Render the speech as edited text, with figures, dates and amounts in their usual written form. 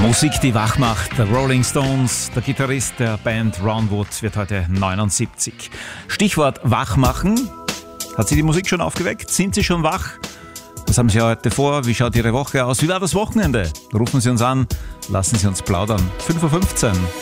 Musik, die wach macht. The Rolling Stones, der Gitarrist der Band Ron Wood, wird heute 79. Stichwort wachmachen. Hat Sie die Musik schon aufgeweckt? Sind Sie schon wach? Was haben Sie heute vor? Wie schaut Ihre Woche aus? Wie war das Wochenende? Rufen Sie uns an, lassen Sie uns plaudern. 5:15 Uhr.